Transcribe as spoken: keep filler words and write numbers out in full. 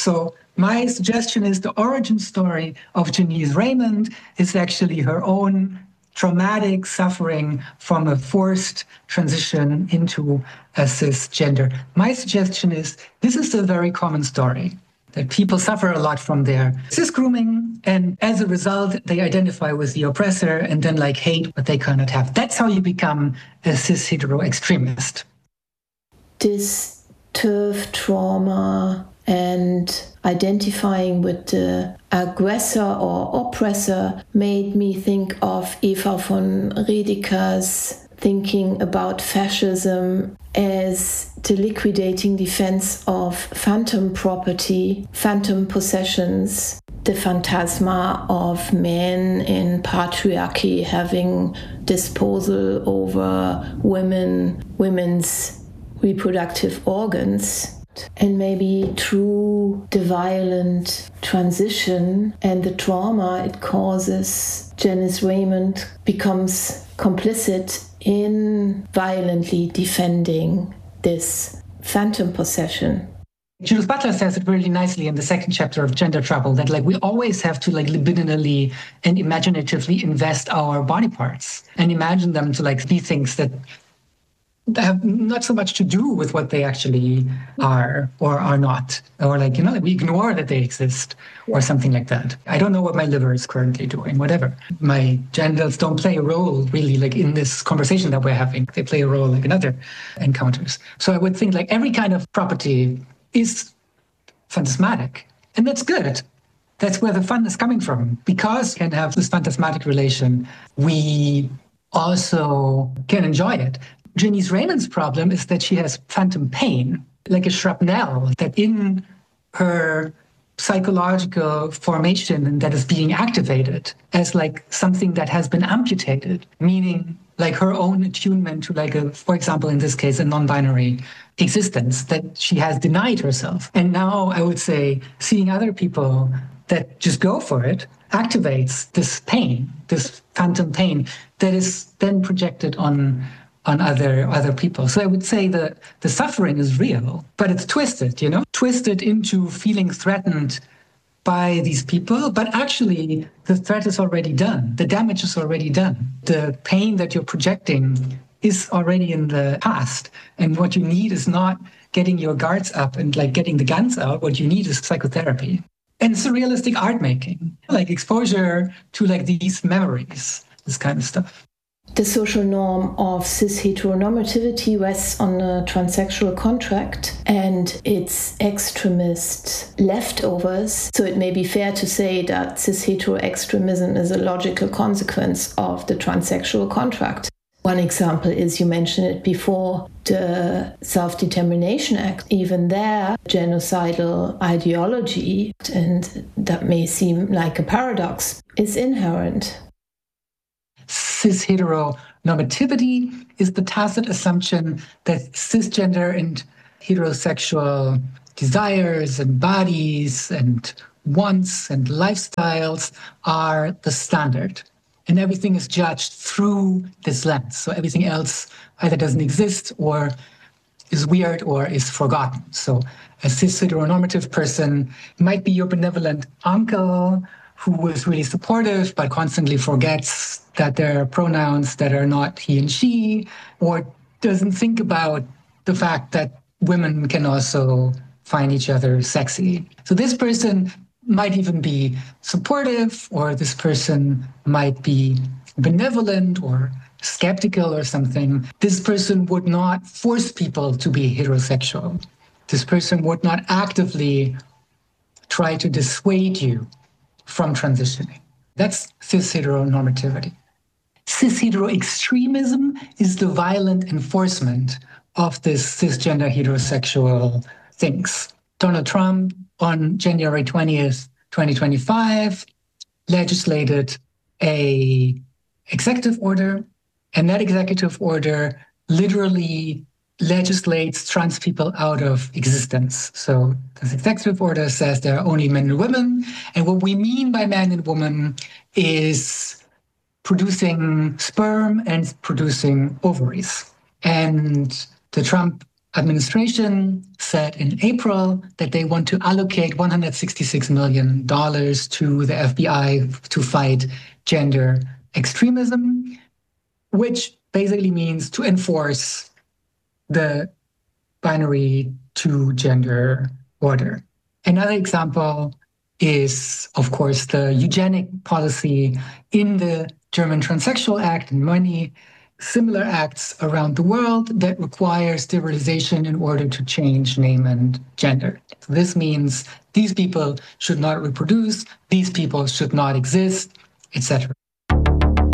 So my suggestion is the origin story of Janice Raymond is actually her own traumatic suffering from a forced transition into a cisgender. My suggestion is this is a very common story, that people suffer a lot from their cis grooming, and as a result, they identify with the oppressor and then like hate what they cannot have. That's how you become a cis hetero extremist. This turf trauma and identifying with the aggressor or oppressor made me think of Eva von Redeker's thinking about fascism as the liquidating defense of phantom property, phantom possessions, the phantasma of men in patriarchy having disposal over women, women's reproductive organs. And maybe through the violent transition and the trauma it causes, Janice Raymond becomes complicit in violently defending this phantom possession. Judith Butler says it really nicely in the second chapter of Gender Trouble, that like we always have to like libidinally and imaginatively invest our body parts and imagine them to like be things that have not so much to do with what they actually are or are not, or like, you know, like we ignore that they exist or something like that. I don't know what my liver is currently doing, whatever. My genitals don't play a role really like in this conversation that we're having. They play a role like in other encounters. So I would think like every kind of property is phantasmatic, and that's good. That's where the fun is coming from. Because we can have this phantasmatic relation, we also can enjoy it. Janice Raymond's problem is that she has phantom pain, like a shrapnel that in her psychological formation and that is being activated as like something that has been amputated, meaning like her own attunement to like a, for example, in this case, a non-binary existence that she has denied herself. And now I would say seeing other people that just go for it activates this pain, this phantom pain that is then projected on on other other people. So I would say that the suffering is real, but it's twisted, you know, twisted into feeling threatened by these people. But actually, the threat is already done. The damage is already done. The pain that you're projecting is already in the past. And what you need is not getting your guards up and like getting the guns out. What you need is psychotherapy and surrealistic art making, like exposure to like these memories, this kind of stuff. The social norm of cis heteronormativity rests on a transsexual contract and its extremist leftovers. So it may be fair to say that cis hetero extremism is a logical consequence of the transsexual contract. One example is, you mentioned it before, the Self-Determination Act. Even there, genocidal ideology, and that may seem like a paradox, is inherent. Cis heteronormativity is the tacit assumption that cisgender and heterosexual desires and bodies and wants and lifestyles are the standard. And everything is judged through this lens. So everything else either doesn't exist or is weird or is forgotten. So a cis heteronormative person might be your benevolent uncle who is really supportive but constantly forgets that there are pronouns that are not he and she, or doesn't think about the fact that women can also find each other sexy. So this person might even be supportive, or this person might be benevolent or skeptical or something. This person would not force people to be heterosexual. This person would not actively try to dissuade you from transitioning. That's cis heteronormativity. Cis hetero extremism is the violent enforcement of this cisgender heterosexual things. Donald Trump on January twentieth, twenty twenty-five legislated a executive order, and that executive order literally legislates trans people out of existence. So this executive order says there are only men and women, and what we mean by man and woman is producing sperm and producing ovaries. And the Trump administration said in April that they want to allocate one hundred sixty-six million dollars to the F B I to fight gender extremism, which basically means to enforce the binary two-gender order. Another example is, of course, the eugenic policy in the German Transsexual Act and many similar acts around the world that require sterilization in order to change name and gender. So this means these people should not reproduce, these people should not exist, et cetera.